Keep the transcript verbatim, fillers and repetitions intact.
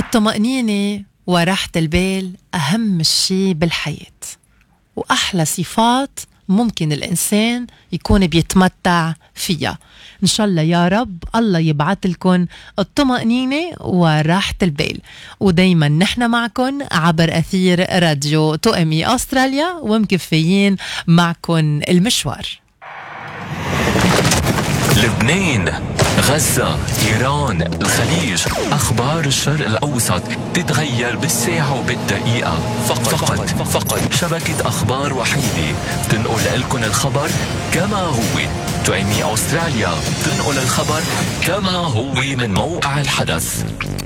الطمأنينة وراحة البال أهم شيء بالحياة، وأحلى صفات ممكن الإنسان يكون بيتمتع فيها. إن شاء الله يا رب الله يبعث لكم الطمأنينة وراحة البال، ودايما نحن معكم عبر أثير راديو تو ام اي أستراليا، ومكفيين معكم المشوار. لبنان، غزة، إيران، الخليج، أخبار الشرق الأوسط تتغير بالساعة وبالدقيقة. فقط فقط, فقط شبكة أخبار وحيدة تنقل لكم الخبر كما هو. تو ام اي أستراليا تنقل الخبر كما هو من موقع الحدث.